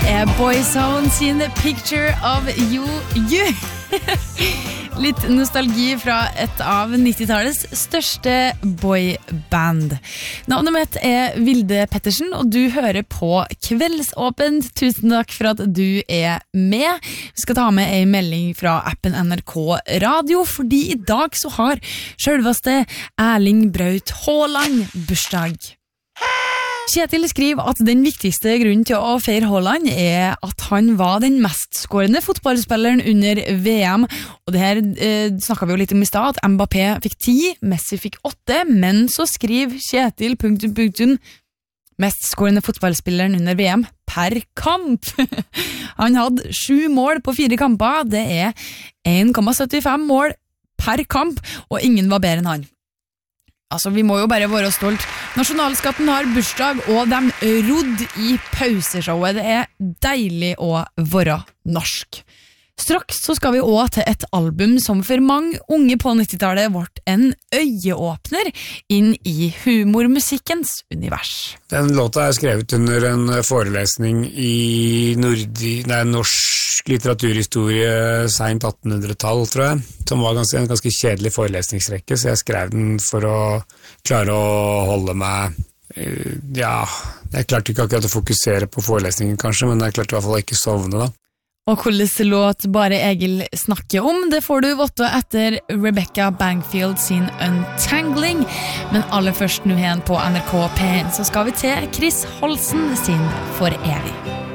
Boyzone sin Picture of You. Litt nostalgi fra et av 90-tallets største boyband. Navnet mitt Vilde Pettersen, og du hører på Kveldsåpent. Tusen takk for at du med. Vi skal ta med en melding fra appen NRK Radio, fordi i dag så har selveste Erling Braut Haaland bursdag. Kjetil skriver at den viktigste grunnen til å feire Haaland at han var den mest skårende fotballspilleren under VM, og det her snakket vi jo litt om i stad, at Mbappé fikk 10, Messi fikk 8, men så skriver Kjetil ... mest skårende fotballspilleren under VM per kamp. Han hadde 7 mål på 4 kamper, det 1,75 mål per kamp, og ingen var bedre enn han. Altså, vi må jo bare være stolt. Nasjonalskatten har bursdag, og de rodde i pauseshowet. Det deilig å være norsk. Straks så skal vi også til et album som for mange unge på 90-tallet ble en øyeåpner inn i humormusikkens univers. Den låta skrevet under en forelesning i norsk litteraturhistorie sent 1800-tall, tror jeg, som var en ganske kjedelig forelesningsrekke, så jeg skrev den for å klare å holde meg jeg klarte ikke akkurat å fokusere på forelesningen kanskje, men jeg klarte i hvert fall ikke sovne da. Og hvordan låt Bare Egil snakker om, det får du vite etter Rebecca Bangfield sin Untangling. Men aller først nå igjen på NRK P1 så skal vi til Chris Holsten sin For evig.